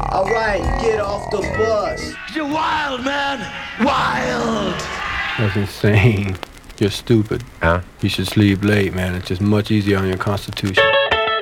All right, get off the bus. You're wild, man. Wild. That's insane. You're stupid. Ja. You should sleep late, man. It's just much easier on your constitution.